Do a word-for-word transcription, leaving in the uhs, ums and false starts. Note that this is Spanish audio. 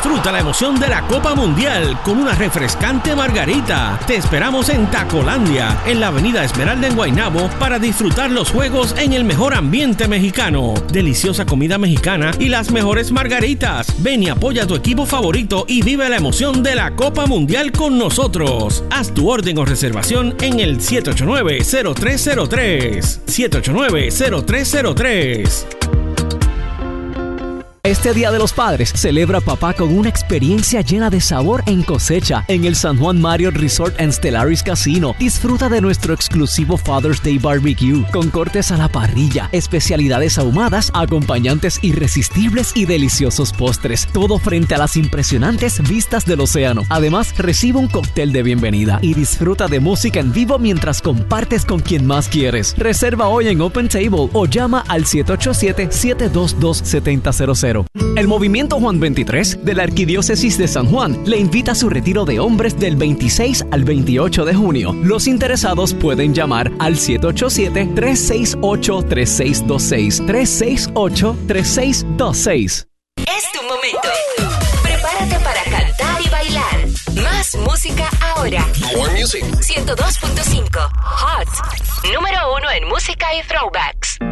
Disfruta la emoción de la Copa Mundial con una refrescante margarita. Te esperamos en Tacolandia, en la avenida Esmeralda en Guaynabo, para disfrutar los juegos en el mejor ambiente mexicano. Deliciosa comida mexicana y las mejores margaritas. Ven y apoya a tu equipo favorito y vive la emoción de la Copa Mundial con nosotros. Haz tu orden o reservación en el siete ocho nueve, cero tres cero tres. siete ocho nueve, cero tres cero tres. Este Día de los Padres, celebra a papá con una experiencia llena de sabor en Cosecha, en el San Juan Marriott Resort and Stellaris Casino. Disfruta de nuestro exclusivo Father's Day Barbecue, con cortes a la parrilla, especialidades ahumadas, acompañantes irresistibles y deliciosos postres. Todo frente a las impresionantes vistas del océano. Además, recibe un cóctel de bienvenida y disfruta de música en vivo mientras compartes con quien más quieres. Reserva hoy en Open Table o llama al siete ocho siete, siete dos dos, siete cero cero cero. El Movimiento Juan veintitrés de la Arquidiócesis de San Juan le invita a su retiro de hombres del veintiséis al veintiocho de junio. Los interesados pueden llamar al siete ocho siete, tres seis ocho, tres seis dos seis, tres seis ocho, tres seis dos seis. Es tu momento. Prepárate para cantar y bailar. Más música ahora. More music. ciento dos punto cinco Hot. Número uno en música y throwbacks.